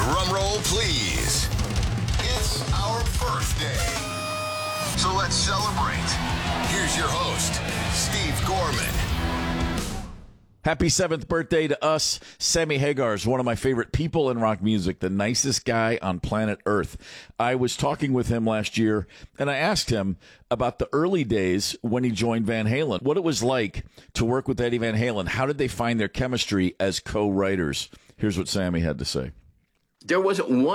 Drum roll, please. It's our birthday. So let's celebrate. Here's your host, Steve Gorman. Happy 7th birthday to us. Sammy Hagar is one of my favorite people in rock music, the nicest guy on planet Earth. I was talking with him last year, and I asked him about the early days when he joined Van Halen, what it was like to work with Eddie Van Halen. How did they find their chemistry as co-writers? Here's what Sammy had to say. There wasn't one